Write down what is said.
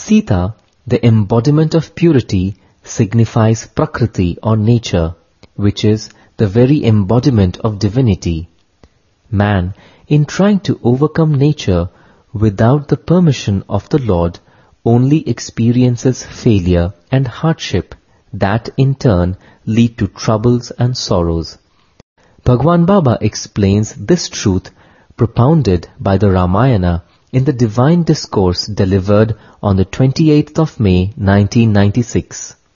Sita, the embodiment of purity, signifies Prakriti or nature, which is the very embodiment of divinity. Man, in trying to overcome nature without the permission of the Lord, only experiences failure and hardship that in turn lead to troubles and sorrows. Bhagwan Baba explains this truth propounded by the Ramayana in the divine discourse delivered on the 28th of May 1996.